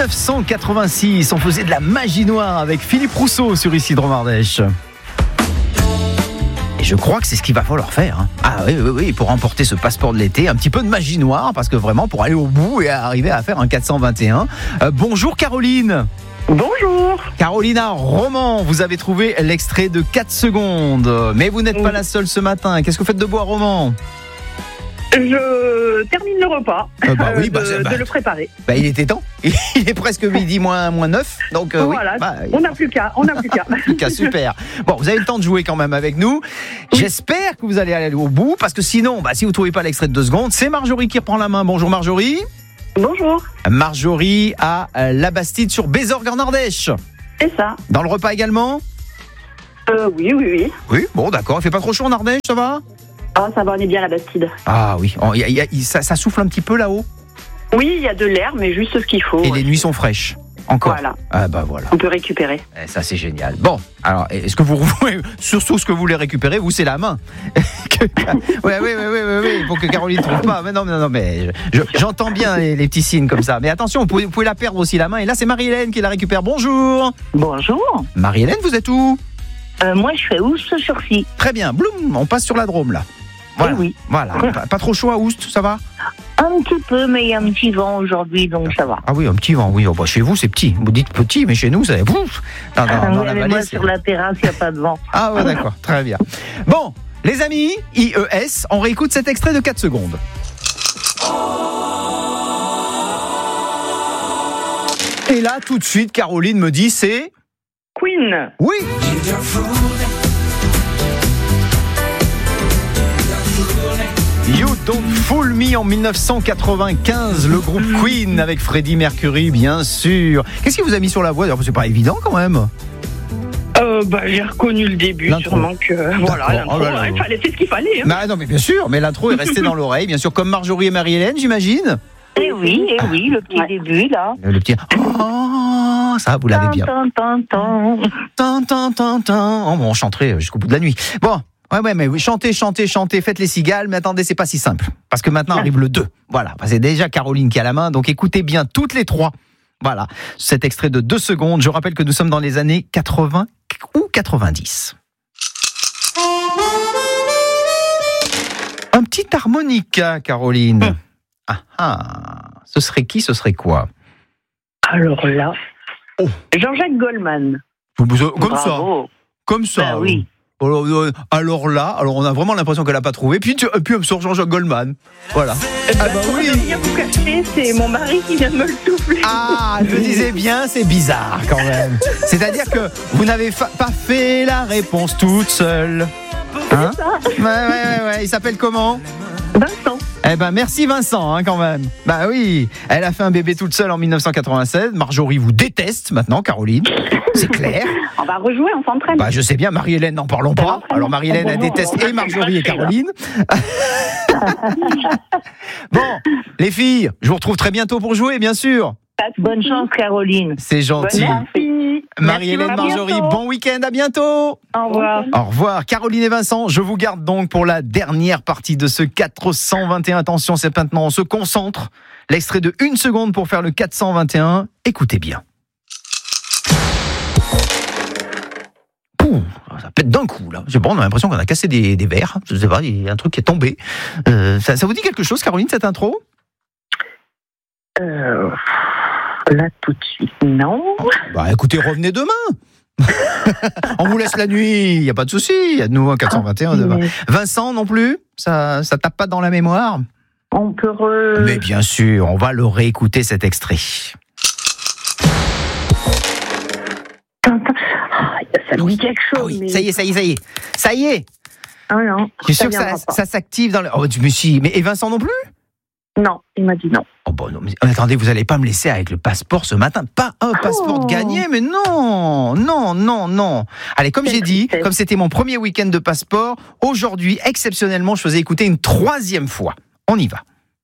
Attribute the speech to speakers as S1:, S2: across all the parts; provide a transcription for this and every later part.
S1: 1986, on faisait de la magie noire avec Philippe Rousseau sur Ici Dromardèche. Et je crois que c'est ce qu'il va falloir faire. Hein. Ah oui, pour remporter ce passeport de l'été, un petit peu de magie noire, parce que vraiment, pour aller au bout et arriver à faire un 421. Bonjour Caroline.
S2: Bonjour.
S1: Carolina Roman, vous avez trouvé l'extrait de 4 secondes. Mais vous n'êtes pas la seule ce matin. Qu'est-ce que vous faites de beau à Roman ?
S2: Je termine le repas de le préparer.
S1: Il était temps. Il est presque midi moins 9. Donc
S2: voilà, on n'a plus qu'à.
S1: Super. Bon, vous avez le temps de jouer quand même avec nous. J'espère que vous allez aller au bout, parce que sinon, si vous ne trouvez pas l'extrait de 2 secondes, c'est Marjorie qui reprend la main. Bonjour Marjorie.
S2: Bonjour.
S1: Marjorie à la Bastide sur Bézorgues en Ardèche. C'est ça. Dans le repas également ?
S2: Oui.
S1: Oui, bon d'accord. Il fait pas trop chaud en Ardèche, ça va ?
S2: Ah, ça va, on est bien à la Bastide.
S1: Ah oui, ça souffle un petit peu là-haut ?
S2: Oui, il y a de l'air, mais juste ce qu'il faut.
S1: Et les nuits sont fraîches. Encore.
S2: Voilà.
S1: Ah voilà.
S2: On peut récupérer.
S1: Ça c'est génial. Bon, alors est-ce que vous surtout ce que vous voulez récupérer, vous c'est la main. Oui. Pour que Caroline ne trouve pas. Mais non, mais j'entends bien les petits signes comme ça. Mais attention, vous pouvez la perdre aussi la main. Et là c'est Marie-Hélène qui la récupère. Bonjour.
S3: Bonjour.
S1: Marie-Hélène, vous êtes où ?
S3: Moi je fais Oust-sur-Cy.
S1: Très bien. Bloum, on passe sur la Drôme là. Voilà.
S3: Oui.
S1: Voilà. Pas trop chaud à Oust, ça va ?
S3: Un petit peu, mais il y a un petit vent aujourd'hui, donc ça va.
S1: Ah oui, un petit vent, oui. Chez vous, c'est petit. Vous dites petit, mais chez nous, c'est... Dans la vallée,
S3: moi, sur la terrasse, il n'y a pas de vent.
S1: Ah ouais, d'accord. Très bien. Bon, les amis, IES, on réécoute cet extrait de 4 secondes. Et là, tout de suite, Caroline me dit, c'est...
S2: Queen.
S1: Oui. You Don't Fool Me en 1995, le groupe Queen avec Freddie Mercury, bien sûr. Qu'est-ce qui vous a mis sur la voie ? C'est pas évident quand même.
S2: J'ai reconnu le début,
S1: l'intro.
S2: sûrement que l'intro, c'est ce qu'il fallait. Hein.
S1: Non, mais bien sûr, mais l'intro est restée dans l'oreille, bien sûr, comme Marjorie et Marie-Hélène, j'imagine.
S3: Eh oui, le petit début là.
S1: Le petit. Oh, ça, vous l'avez bien. On chanterait jusqu'au bout de la nuit. Bon. Ouais, mais oui, chantez, faites les cigales, mais attendez, c'est pas si simple. Parce que maintenant arrive le 2. Voilà, c'est déjà Caroline qui a la main, donc écoutez bien toutes les 3. Voilà, cet extrait de 2 secondes. Je rappelle que nous sommes dans les années 80 ou 90. Un petit harmonica, Caroline. Ce serait qui, ce serait quoi ?
S2: Alors là, Jean-Jacques Goldman.
S1: Comme ça.
S3: Ben oui.
S1: Alors là, on a vraiment l'impression qu'elle n'a pas trouvé. Puis sur Jean-Jacques Goldman. Voilà.
S2: Oui. Rien vous cacher, c'est mon mari qui vient de me le souffler.
S1: Ah, je disais bien, c'est bizarre quand même. C'est-à-dire que vous n'avez pas fait la réponse toute seule. Hein ? Ouais. Il s'appelle comment ?
S2: Vincent.
S1: Merci Vincent, quand même. Bah oui, elle a fait un bébé toute seule en 1996. Marjorie vous déteste maintenant, Caroline. C'est clair.
S2: On va rejouer, on s'entraîne.
S1: Je sais bien, Marie-Hélène, n'en parlons pas. Alors Marie-Hélène, elle déteste et Marjorie et Caroline. Bon, les filles, je vous retrouve très bientôt pour jouer, bien sûr.
S3: Bonne chance, Caroline.
S1: C'est gentil.
S2: Merci.
S1: Marie-Hélène, Marjorie, bon week-end, à bientôt.
S2: Au revoir.
S1: Au revoir. Caroline et Vincent, je vous garde donc pour la dernière partie de ce 421. Attention, c'est maintenant, on se concentre. L'extrait de 1 seconde pour faire le 421. Écoutez bien. Ça pète d'un coup, là. On a l'impression qu'on a cassé des verres. Je sais pas, il y a un truc qui est tombé. Ça vous dit quelque chose, Caroline, cette intro ?
S3: Là, tout de suite, non.
S1: Écoutez, revenez demain. On vous laisse la nuit, il n'y a pas de souci. Il y a de nouveau un 421 demain. Vincent, non plus ? Ça tape pas dans la mémoire ?
S3: On peut
S1: Mais bien sûr, on va le réécouter, cet extrait.
S3: Ça me dit quelque chose.
S1: Oui.
S3: Mais...
S1: Ça y est.
S3: Ah non.
S1: Je suis sûr que ça s'active dans le... Mais et Vincent non plus ?
S3: Non, il m'a dit non.
S1: Non, mais attendez, vous n'allez pas me laisser avec le passeport ce matin. Pas un passeport de gagné, mais non. Allez, comme j'ai dit, comme c'était mon premier week-end de passeport, aujourd'hui, exceptionnellement, je faisais écouter une 3e fois. On y va.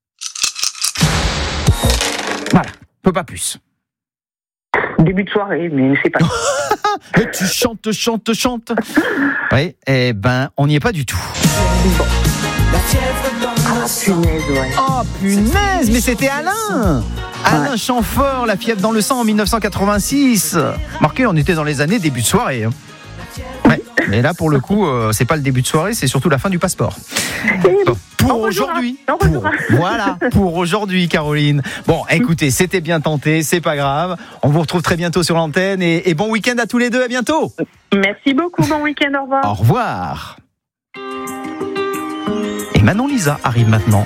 S1: Voilà, peu pas plus.
S3: Début de soirée, mais c'est pas...
S1: Mais tu chantes. Oui, on n'y est pas du tout.
S3: Bon. Ah, punaise, ouais.
S1: Oh, punaise, mais c'était Alain. Alain Chamfort, La fièvre dans le sang en 1986. Marqué, on était dans les années début de soirée. Ouais. Mais là, pour le coup, c'est pas le début de soirée, c'est surtout la fin du passeport. Bon, pour aujourd'hui. Pour aujourd'hui, Caroline. Bon, écoutez, c'était bien tenté, c'est pas grave. On vous retrouve très bientôt sur l'antenne et bon week-end à tous les deux. À bientôt.
S2: Merci beaucoup, bon week-end, au revoir.
S1: Au revoir. Et Manon Lisa arrive maintenant.